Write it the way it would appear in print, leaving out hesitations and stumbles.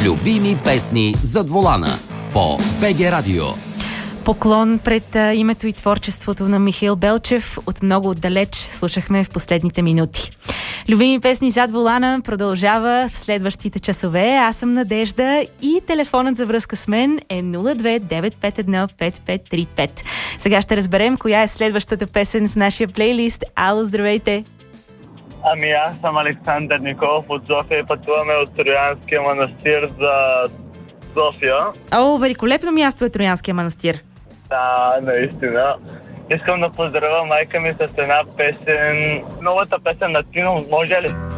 Любими песни зад волана по БГ Радио. Поклон пред името и творчеството на Михаил Белчев. От много отдалеч слушахме в последните минути. Любими песни зад волана продължава в следващите часове. Аз съм Надежда и телефонът за връзка с мен е 02-951-5535. Сега ще разберем коя е следващата песен в нашия плейлист. Ало, здравейте! Ами аз съм Александър Николов от София и пътуваме от Троянския манастир за София. О, великолепно място е Троянския манастир. Да, наистина. Искам да поздравя майка ми с една песен, новата песен на Тино, може ли?